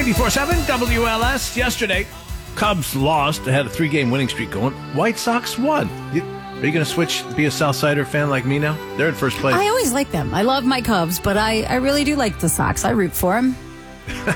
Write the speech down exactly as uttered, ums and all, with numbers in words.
ninety-four seven W L S. Yesterday, Cubs lost. They had a three-game winning streak going. White Sox won. You, are you going to switch, be a Southsider fan like me now? They're in first place. I always like them. I love my Cubs, but I, I really do like the Sox. I root for them.